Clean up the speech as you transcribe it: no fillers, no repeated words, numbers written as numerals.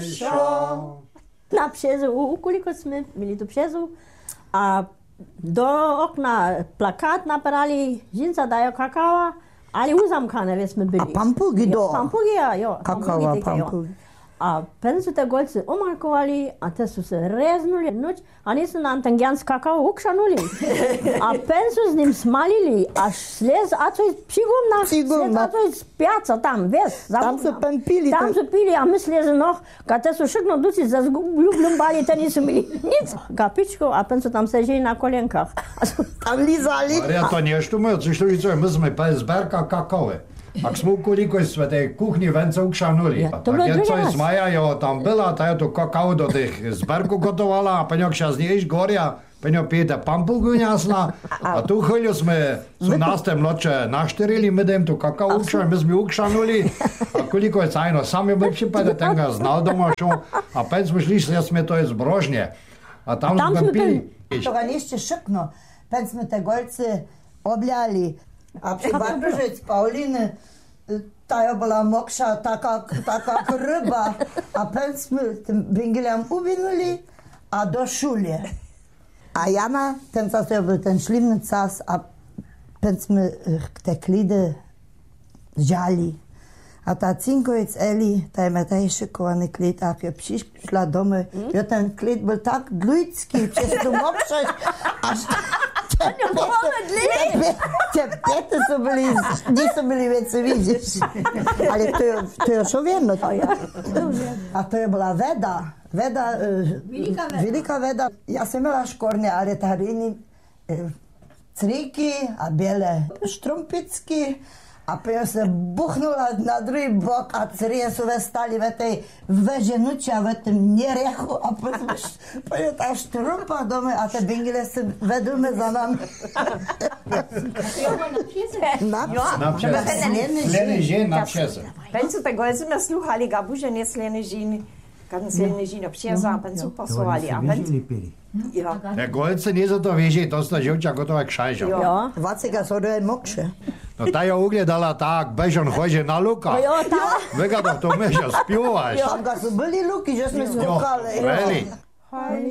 Na pšezu, ukoliko smo bili tu pšezu, a do okna plakat napravili, žinca dajo kakava, ali uzamkane, već smo bili. A pampugi do? Pampugi, jo. Kakava, pampugi. A pen su te golci omarkovali, a te su se reznuli noć, a nisu nam tangjans kakao ukšanuli. A pen su s njim smalili, a slez, a to je psigumna, a to je pjaca tam, ves. Tam su pen pili. Tam su pili, a my sleze noh, kad te su šikno duci za ljubljum bali, te nisu bili nic. Ga pičko, a pen su tam sežili na kolenkah. Tam lizali. Ja, to nešto my, co šli, my jsme pe zberka kakove. Ak smo koliko sve tej kuchni vence ukšanuli. Tak je co je Maja, jo tam byla, ta je to kakao do těch zberku gotovala, a peňok šas neješ gorja, peňok pijete pampugu jasna, a tu chvíli jsme su nás tem noče naštyrili, my jdem tu kakao ukšanuli, my jsme ukšanuli, a koliko je cajno, sami by připade tenga znal doma šo, a pen jsme šli, že jsme to je zbrožně, a tam jsme pili. To ga nišće šikno, pen smo te golce obljali. A przy Barbarzyc Pauliny ta je bila mokša, taka ryba, a pen smo tym węgielem uwinuli, a do szuli. A Jana, ten czas to był ten ślimny czas, a pen smo te klidy wzięli. A ta cinkovic Eli, ta je taj šikovaný klid, a je přišla domů, jo ten klid byl tak dlujcký, přes tu mokšoš, až te pěty nisu byli věci, vidíš. Ale to je šo věrno. A to je byla veda, velika veda. Já jsem měla škorně, ale tady críky a bělé štrumpicky. A potom se buchnula na druhý bok a crie jsou stali ve té veženuči a ve tom nerechu a potom ta štrumpa doma a te bingile se vedeme za nami. Na Slene žen na pšeze. Pencu te golci me sluhali gabuže, ne slene žini. Kad slene žino pšeza, pencu posovali. Ja, golce nie za to vieži, to sta živča gotova kšajža. Jo. Vacika so je mokše. No ta je ugledala tak, bežon hože na luka. Jo, ta. Vega to meša spívaš. Tam ga so byli luky, že sme skúkali. Veli.